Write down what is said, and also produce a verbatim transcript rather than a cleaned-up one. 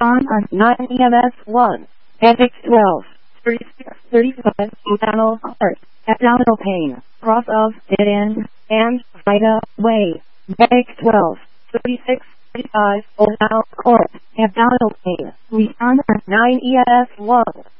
Respond on nine E M S one. Headache twelve. thirty-six, thirty-five. Abdominal heart. Abdominal pain. Cross of, dead end, and, right away. Headache twelve. thirty-six, thirty-five. Abdominal court. Abdominal pain. Respond on nine E M S one.